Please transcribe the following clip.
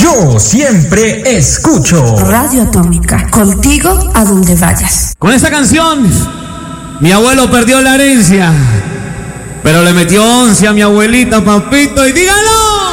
Yo siempre escucho Radio Atómica, contigo a donde vayas. Con esta canción, mi abuelo perdió la herencia, pero le metió 11 a mi abuelita, papito, y dígalo.